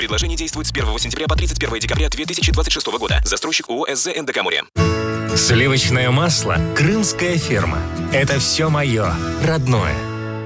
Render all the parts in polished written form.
Предложение действует с 1 сентября по 31 декабря 2026 года. Застройщик ООО «СЗ НДК Море». Сливочное масло «Крымская ферма». Это все мое, родное.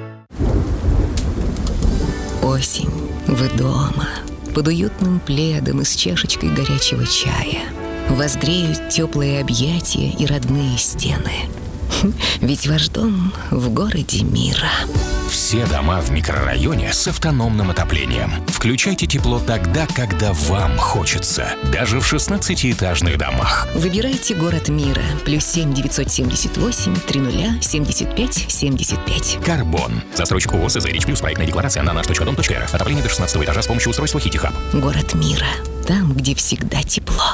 Осень. Вы дома. Под уютным пледом и с чашечкой горячего чая. Вас греют теплые объятия и родные стены. Ведь ваш дом в городе мира. Все дома в микрорайоне с автономным отоплением. Включайте тепло тогда, когда вам хочется. Даже в 16-этажных домах. Выбирайте город мира. +7 978 30 75 75. Карбон. Застройщик ООО «СЗ Рич Плюс». Проектная декларация на nаш.дом.рф. Отопление до 16 этажа с помощью устройства Хити-Хаб. Город мира. Там, где всегда тепло.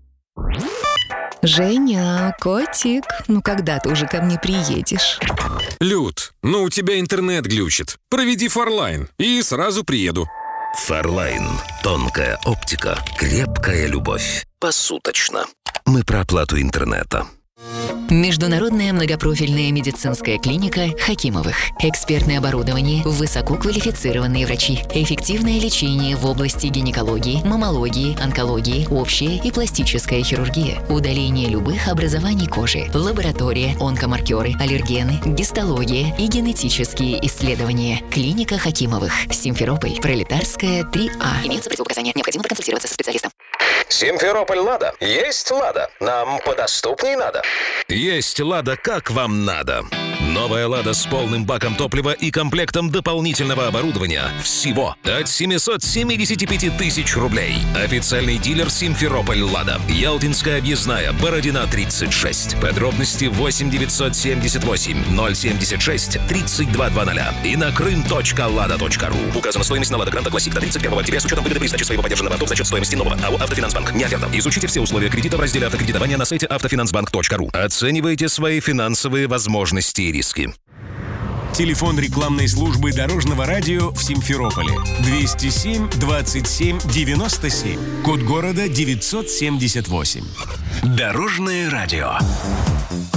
Женя, котик, ну когда ты уже ко мне приедешь? Люд, ну у тебя интернет глючит. Проведи Фарлайн и сразу приеду. Фарлайн. Тонкая оптика, крепкая любовь. Посуточно. Мы про оплату интернета. Международная многопрофильная медицинская клиника Хакимовых. Экспертное оборудование, высококвалифицированные врачи, эффективное лечение в области гинекологии, маммологии, онкологии, общая и пластическая хирургия, удаление любых образований кожи, лаборатория, онкомаркеры, аллергены, гистология и генетические исследования. Клиника Хакимовых. Симферополь, Пролетарская, 3А. Имеются противопоказания. Необходимо проконсультироваться со специалистом. Симферополь «Лада». Есть «Лада». Нам подоступней надо. Есть «Лада», как вам надо. Новая «Лада» с полным баком топлива и комплектом дополнительного оборудования. Всего от 775 тысяч рублей. Официальный дилер «Симферополь «Лада». Ялтинская объездная, Бородина, 36. Подробности 8 978 076 3220 и на крым.lada.ru. Указана стоимость на «Лада Гранта Классик до 31 октября с учетом выгоды при сдаче своего подержанного авто за счет стоимости нового. АО «Автофинансбанк». Не оферта. Изучите все условия кредита в разделе «Автокредитование» на сайте автофинансбанк.ру. Оценивайте свои финансовые возможности и риски. Телефон рекламной службы Дорожного радио в Симферополе 207 27 97. Код города 978. Дорожное радио.